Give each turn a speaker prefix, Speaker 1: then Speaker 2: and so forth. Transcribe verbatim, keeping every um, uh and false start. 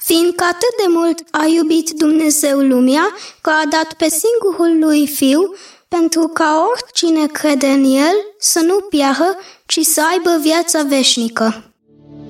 Speaker 1: Fiindcă atât de mult a iubit Dumnezeu lumea, că a dat pe singurul lui Fiu, pentru ca oricine crede în El să nu piară, ci să aibă viața veșnică.